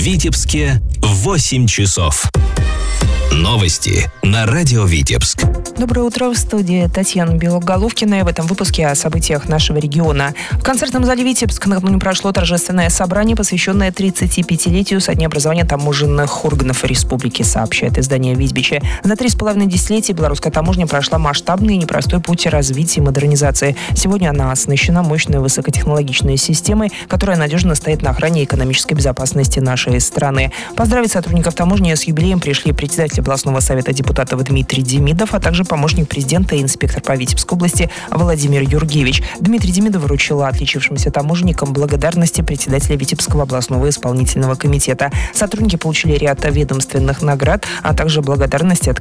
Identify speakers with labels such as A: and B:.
A: Витебске 8 часов. Новости на радио Витебск.
B: Доброе утро, в студии Татьяна Белоголовкина. И в этом выпуске о событиях нашего региона. В концертном зале Витебск накануне прошло торжественное собрание, посвященное 35-летию со дня образования таможенных органов республики, сообщает издание «Витбичи». За 3,5 десятилетия белорусская таможня прошла масштабный и непростой путь развития и модернизации. Сегодня она оснащена мощной высокотехнологичной системой, которая надежно стоит на охране экономической безопасности нашей страны. Поздравить сотрудников таможни с юбилеем пришли председатель областного совета депутатов Дмитрий Демидов, а также помощник президента и инспектор по Витебской области Владимир Юргевич. Дмитрий Демидов вручил отличившимся таможенникам благодарности председателя Витебского областного исполнительного комитета. Сотрудники получили ряд ведомственных наград, а также благодарности от